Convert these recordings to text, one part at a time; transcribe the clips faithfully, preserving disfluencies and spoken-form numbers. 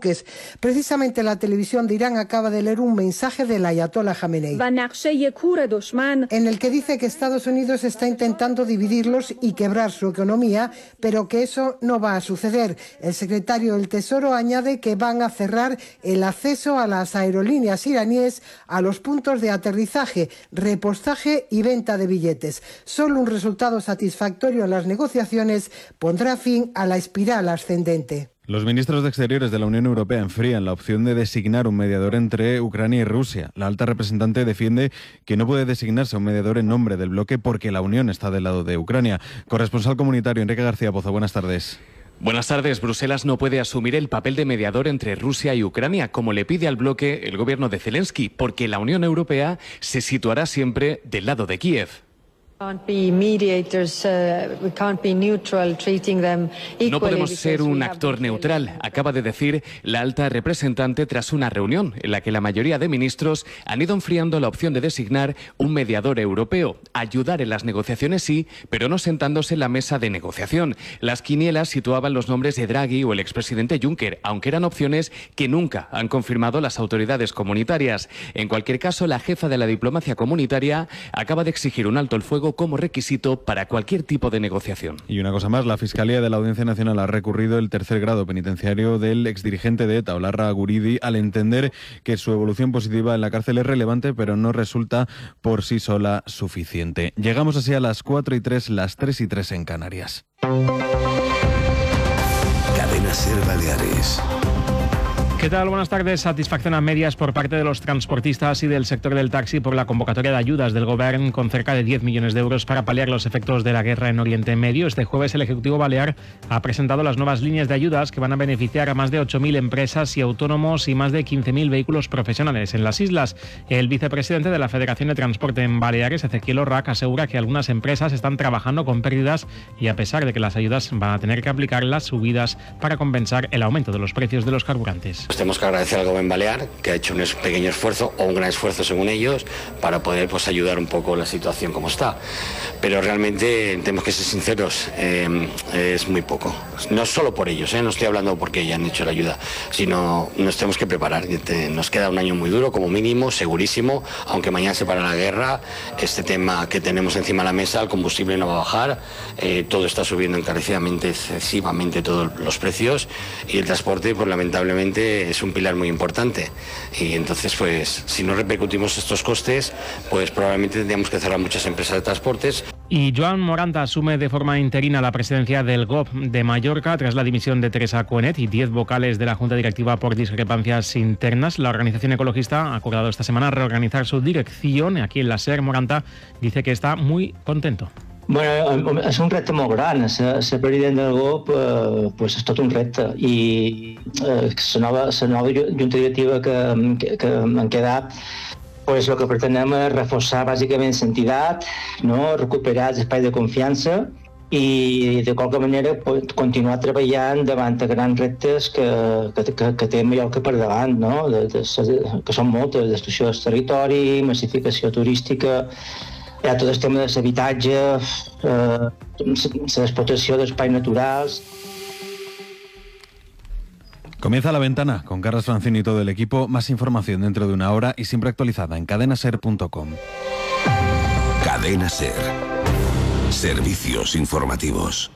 buques. Precisamente la televisión de Irán acaba de leer un mensaje del ayatolá Jamenei, en el que dice que Estados Unidos está intentando dividirlos y quebrar su economía, pero que eso no va a suceder. El secretario del Tesoro añade que van a cerrar el acceso a las aerolíneas iraníes a los puntos de aterrizaje, repostaje y venta de billetes. Solo un resultado satisfactorio en las negociaciones pondrá fin a la espiral ascendente. Los ministros de Exteriores de la Unión Europea enfrían la opción de designar un mediador entre Ucrania y Rusia. La alta representante defiende que no puede designarse un mediador en nombre del bloque porque la Unión está del lado de Ucrania. Corresponsal comunitario Enrique García Pozo, buenas tardes. Buenas tardes. Bruselas no puede asumir el papel de mediador entre Rusia y Ucrania, como le pide al bloque el gobierno de Zelensky, porque la Unión Europea se situará siempre del lado de Kiev. No podemos ser un actor neutral, acaba de decir la alta representante tras una reunión en la que la mayoría de ministros han ido enfriando la opción de designar un mediador europeo. Ayudar en las negociaciones sí, pero no sentándose en la mesa de negociación. Las quinielas situaban los nombres de Draghi o el expresidente Juncker, aunque eran opciones que nunca han confirmado las autoridades comunitarias. En cualquier caso, la jefa de la diplomacia comunitaria acaba de exigir un alto el fuego como requisito para cualquier tipo de negociación. Y una cosa más, la Fiscalía de la Audiencia Nacional ha recurrido el tercer grado penitenciario del exdirigente de ETA, Olarra Guridi, al entender que su evolución positiva en la cárcel es relevante, pero no resulta por sí sola suficiente. Llegamos así a las cuatro y tres, las tres y tres en Canarias. Cadena SER Baleares. ¿Qué tal? Buenas tardes. Satisfacción a medias por parte de los transportistas y del sector del taxi por la convocatoria de ayudas del Gobierno con cerca de diez millones de euros para paliar los efectos de la guerra en Oriente Medio. Este jueves el Ejecutivo Balear ha presentado las nuevas líneas de ayudas que van a beneficiar a más de ocho mil empresas y autónomos y más de quince mil vehículos profesionales en las islas. El vicepresidente de la Federación de Transporte en Baleares, Ezequiel Orrac, asegura que algunas empresas están trabajando con pérdidas y a pesar de que las ayudas van a tener que aplicar las subidas para compensar el aumento de los precios de los carburantes. Pues tenemos que agradecer al Gobierno Balear, que ha hecho un pequeño esfuerzo, o un gran esfuerzo según ellos, para poder pues, ayudar un poco la situación como está. Pero realmente, tenemos que ser sinceros, eh, es muy poco. No solo por ellos, eh, no estoy hablando porque ya han hecho la ayuda, sino nos tenemos que preparar. Nos queda un año muy duro, como mínimo, segurísimo, aunque mañana se para la guerra, este tema que tenemos encima de la mesa, el combustible no va a bajar, eh, todo está subiendo encarecidamente, excesivamente todos los precios, y el transporte, pues lamentablemente, es un pilar muy importante y entonces pues si no repercutimos estos costes pues probablemente tendríamos que cerrar muchas empresas de transportes. Y Joan Moranta asume de forma interina la presidencia del G O P de Mallorca tras la dimisión de Teresa Cuenet y diez vocales de la Junta Directiva por discrepancias internas. La organización ecologista ha acordado esta semana reorganizar su dirección. Aquí en la SER Moranta dice que está muy contento. Bueno, és un repte molt gran. Ser, ser president del G O P eh, pues és tot un repte i eh, la nova, la nova junta directiva que, que, que han quedat, pues el que pretenem és reforçar bàsicament l'entitat, no? Recuperar els espais de confiança i de qualque manera continuar treballant davant de grans reptes que, que, que, que té Mallorca per davant, no? de, de, que són moltes, destrucció del territori, massificació turística. Hi ha tot el tema de l'habitatge, eh, l'explotació d'espais naturals. Comienza La Ventana con Carlos Francini y todo el equipo. Más información dentro de una hora y siempre actualizada en cadena ser punto com. Cadena SER. Servicios informativos.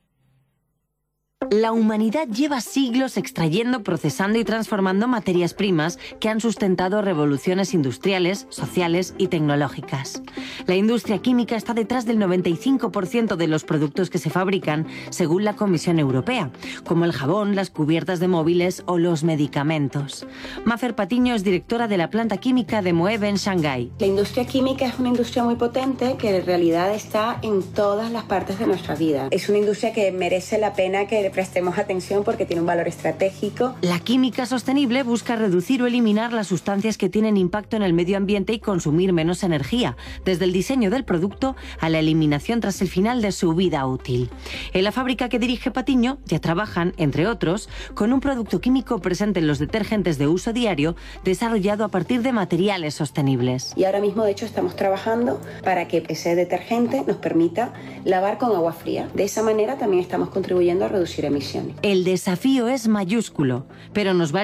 La humanidad lleva siglos extrayendo, procesando y transformando materias primas que han sustentado revoluciones industriales, sociales y tecnológicas. La industria química está detrás del noventa y cinco por ciento de los productos que se fabrican, según la Comisión Europea, como el jabón, las cubiertas de móviles o los medicamentos. Mafer Patiño es directora de la planta química de Moeb en Shanghái. La industria química es una industria muy potente que en realidad está en todas las partes de nuestra vida. Es una industria que merece la pena que le prestemos atención porque tiene un valor estratégico. La química sostenible busca reducir o eliminar las sustancias que tienen impacto en el medio ambiente y consumir menos energía, desde el diseño del producto a la eliminación tras el final de su vida útil. En la fábrica que dirige Patiño ya trabajan, entre otros, con un producto químico presente en los detergentes de uso diario, desarrollado a partir de materiales sostenibles. Y ahora mismo, de hecho, estamos trabajando para que ese detergente nos permita lavar con agua fría. De esa manera también estamos contribuyendo a reducir emisiones. El desafío es mayúsculo, pero nos va